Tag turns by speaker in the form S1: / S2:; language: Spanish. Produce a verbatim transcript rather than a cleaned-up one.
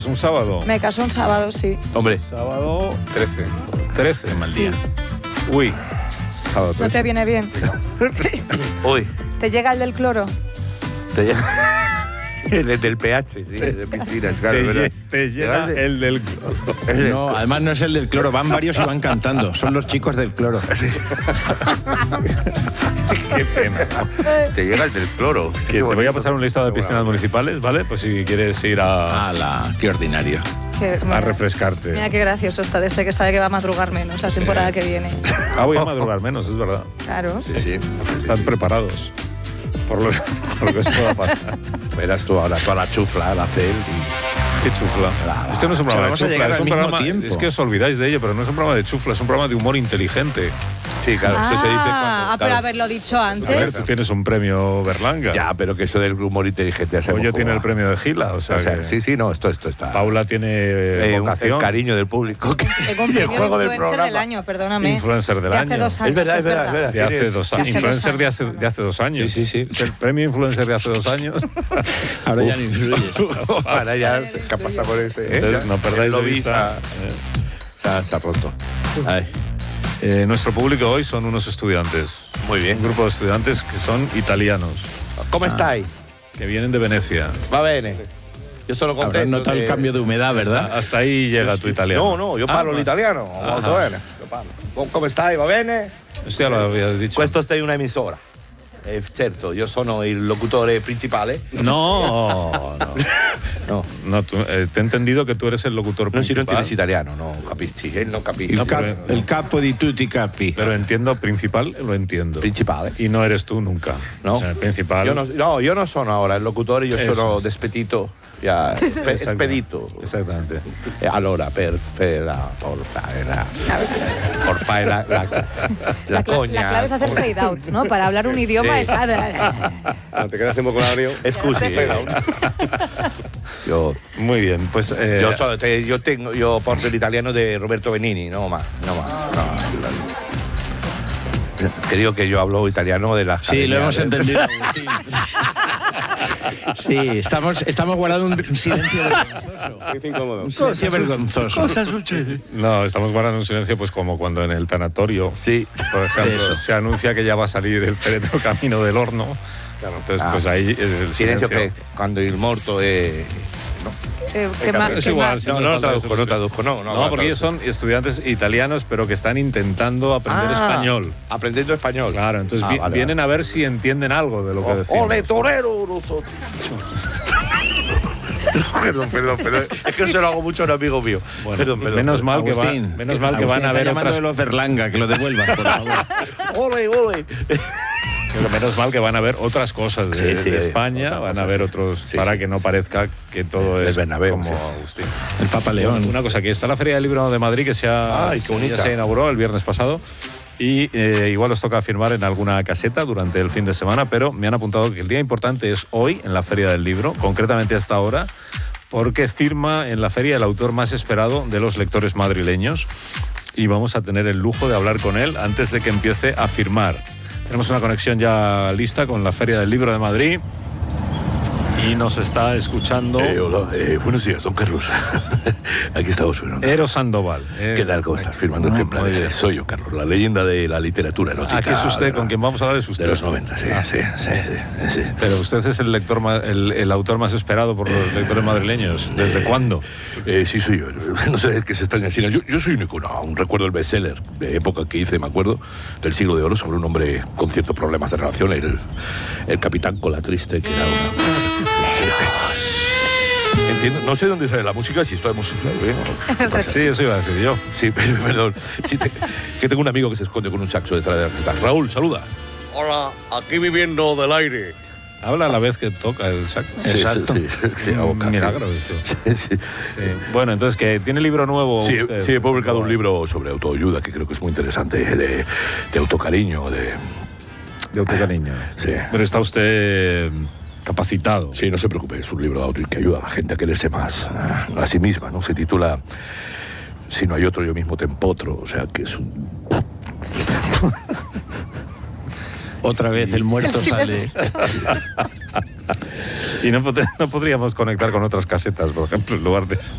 S1: ¿Es un sábado?
S2: Me caso un sábado, sí.
S3: Hombre.
S1: Sábado trece. trece.
S3: Mal
S2: Sí.
S3: día.
S1: Uy. Sábado
S2: ¿No
S1: trece.
S2: te viene bien?
S3: Uy.
S2: ¿Te llega el del cloro?
S3: Te llega. El del pH, sí, el de piscinas, claro.
S1: Te,
S3: ¿verdad?
S1: lle- te llega el del...
S4: No, además no es el del cloro, van varios y van cantando. Son los chicos del cloro.
S1: Qué pena.
S3: Te llega el del cloro.
S1: Que te voy a pasar un listado de piscinas municipales, ¿vale? Pues si quieres ir a,
S4: ¡Hala! ¡Qué ordinario!
S2: Que,
S1: a
S2: mira,
S1: refrescarte.
S2: Mira qué gracioso está de este que sabe que va a madrugar menos la temporada que viene.
S1: Ah, voy a madrugar menos, es verdad.
S2: Claro.
S3: Sí, sí.
S1: Están preparados por lo, por lo que os pueda pasar.
S3: Verás tú ahora toda la chufla, la cel
S1: Qué chufla. Este no es un programa de
S4: vamos a
S1: chufla,
S4: llegar
S1: es
S4: al
S1: un
S4: mismo
S1: programa...
S4: tiempo.
S1: Es que os olvidáis de ello, pero no es un programa de chufla, es un programa de humor inteligente.
S3: Sí, claro.
S2: Ah,
S3: eso se dice cuando-
S2: ah, pero
S3: claro.
S2: haberlo dicho
S1: A ver,
S2: antes.
S1: tú tienes un premio Berlanga.
S3: Ya, pero que eso del humor inteligente ya sabemos
S1: Hoyo
S3: cómo
S1: tiene
S3: va.
S1: el premio de Gila, o sea,
S3: O sea,
S1: que
S3: sí, sí, no, esto, esto está.
S1: Paula tiene
S3: Eh, un-
S1: vocación.
S3: el cariño del público.
S2: Tengo un
S3: Y el
S2: premio de
S3: juego del
S2: influencer
S3: programa.
S2: del año, perdóname.
S1: Influencer del
S2: de
S1: año.
S2: hace dos años,
S3: Es verdad, es verdad, es verdad.
S1: De hace
S3: Tienes-
S1: dos
S3: sí,
S1: años.
S3: sí.
S1: Influencer de hace, de hace dos años.
S3: Sí, sí, sí.
S1: El premio influencer de hace dos años.
S4: Ahora ya no influyes.
S3: Ahora ya se ¿qué pasa por ese? ¿eh?
S1: Entonces, no perdáis
S3: lo
S1: de
S3: vi,
S1: vista.
S3: se ha, se ha roto. Ay,
S1: Eh, nuestro público hoy son unos estudiantes.
S3: muy
S1: Un
S3: bien.
S1: grupo de estudiantes que son italianos,
S3: ¿Cómo estáis?
S1: que vienen de Venecia.
S3: Va bene. Yo solo
S4: Habrás
S3: contento.
S4: notado el
S3: de-
S4: cambio de humedad, ¿verdad?
S1: Hasta ahí llega tu italiano.
S3: No, no, io
S1: Ah,
S3: parlo
S1: va.
S3: l'italiano, molto
S1: Ah.
S3: bene. Io parlo. Co- Come stai? Va bene?
S1: Esto ya lo habías dicho.
S3: Questo è una emisora. Eh, certo, io sono il locutore principale.
S1: No, no.
S3: No,
S1: No, tú- eh, te he entendido que tú eres el locutor
S3: non si non
S1: principal.
S3: entiendes italiano, no capisci, eh, non capisci.
S4: El, cap-
S1: pero-
S4: el capo di tutti i capi.
S1: Pero entiendo, principal lo entiendo.
S3: Principale.
S1: Y no eres tú nunca.
S3: No,
S1: O sea, el principal.
S3: Io non, no, io non sono ora il locutore, io
S1: Eso
S3: sono
S1: es.
S3: despedito. Ya, espe-
S1: Exacto.
S3: spedito.
S1: Exactamente.
S3: E allora, per, per la, por fare la, por fare la, la, la,
S2: La, cla-
S3: cogna.
S2: la clave es hacer fade out, ¿no? Para hablar un idioma
S3: Sí.
S2: es...
S3: No, te quedas en vocabolario. Scusi. eh. Io,
S1: Muy bien, pues. eh,
S3: io, so, te, io, tengo, io porto l'italiano di Roberto Benigni, no, ma, no, ma, no. Te digo que yo hablo italiano de la
S4: Sí, lo
S3: academia
S4: hemos
S3: de-
S4: entendido, Agustín. Sí, estamos, estamos guardando un silencio vergonzoso. Un silencio vergonzoso.
S3: Cosa succede?
S1: No, estamos guardando un silencio, pues como cuando en el tanatorio,
S3: Sí.
S1: por ejemplo,
S4: Eso.
S1: se anuncia que ya va a salir el féretro camino del horno. Entonces,
S3: Ah.
S1: pues ahí es el
S3: Silenzio
S1: silencio.
S3: che quando il morto è...
S2: Eh, ¿qué ma-
S1: Es
S2: qué
S1: igual,
S2: ma-
S1: sí,
S3: No,
S1: hace
S3: no
S1: falta
S3: traduzco,
S1: eso.
S3: no traduzco, no. No,
S1: No, porque ellos son estudiantes italianos, pero que están intentando aprender
S3: Ah,
S1: español.
S3: Aprendiendo español.
S1: Claro, entonces
S3: Ah,
S1: vi-
S3: vale,
S1: vienen
S3: vale.
S1: a ver si entienden algo de lo que
S3: Oh,
S1: decimos.
S3: ¡Ole, torero! Nosotros. Perdón, perdón, perdón. Es que se lo hago mucho a un amigo mío.
S1: Bueno,
S3: perdón, perdón.
S1: menos mal que, va-
S4: Agustín,
S1: menos mal que van a
S4: Agustín,
S1: ver
S4: está llamando
S1: otras
S4: de los Berlanga, que lo devuelvan, por favor.
S3: ¡Ole, ole!
S1: Pero menos mal que van a ver otras cosas de,
S3: Sí, sí,
S1: de España,
S3: otras
S1: van a
S3: cosas,
S1: ver
S3: sí.
S1: otros,
S3: Sí,
S1: para
S3: sí.
S1: que no parezca que todo
S3: El
S1: es
S3: Bernabéu,
S1: como
S3: sí.
S1: Agustín.
S4: El Papa León.
S1: Una cosa, que está la Feria del Libro de Madrid, que se, ha,
S3: Ay, qué bonita.
S1: ya se inauguró el viernes pasado, y eh, igual os toca firmar en alguna caseta durante el fin de semana, pero me han apuntado que el día importante es hoy, en la Feria del Libro, concretamente a esta hora, porque firma en la feria el autor más esperado de los lectores madrileños, y vamos a tener el lujo de hablar con él antes de que empiece a firmar. Tenemos una conexión ya lista con la Feria del Libro de Madrid y nos está escuchando
S5: Eh, hola, eh, buenos días, don Carlos. Aquí estamos. Bueno.
S1: Eros Sandoval. Eh,
S5: ¿Qué tal? ¿Cómo estás? Firmando
S1: muy
S5: ejemplares.
S1: bien.
S5: Soy yo, Carlos, la leyenda de la literatura erótica.
S1: Aquí es usted,
S5: de la-
S1: con quien vamos a hablar es usted.
S5: De los noventa, sí,
S1: Ah.
S5: sí, sí, sí, sí.
S1: Pero usted es el lector ma- el, el autor más esperado por los lectores madrileños. ¿Desde
S5: Eh,
S1: cuándo?
S5: Eh, sí, soy yo. No sé qué se extraña. Sino yo, yo soy un icono, aún recuerdo el bestseller de época que hice, me acuerdo, del siglo de oro, sobre un hombre con ciertos problemas de relación, el, el capitán Cola Triste, que era una... Entiendo, no sé dónde sale la música, si esto hemos usado bien.
S1: Pues sí, eso iba a decir yo.
S5: Sí, perdón. Sí, te- que tengo un amigo que se esconde con un saxo detrás de la caseta. Raúl, saluda.
S6: Hola, aquí viviendo del aire.
S1: Habla a la vez que toca el saco.
S4: Exacto.
S5: Sí, sí, sí, hago
S1: Un
S5: caca.
S1: milagro esto.
S5: Sí, sí.
S1: Sí. Bueno, entonces, que tiene libro nuevo
S5: Sí,
S1: usted?
S5: sí, he publicado un libro sobre autoayuda que creo que es muy interesante, de, de autocariño, de...
S1: De autocariño.
S5: Sí.
S1: Pero está usted capacitado.
S5: Sí, no se preocupe, es un libro de auto que ayuda a la gente a quererse más eh, a sí misma, ¿no? Se titula Si no hay otro, yo mismo te empotro, o sea, que es un...
S4: Otra vez el muerto
S2: Sí,
S4: sale.
S1: Y no, pod- no podríamos conectar con otras casetas, por ejemplo, en lugar de...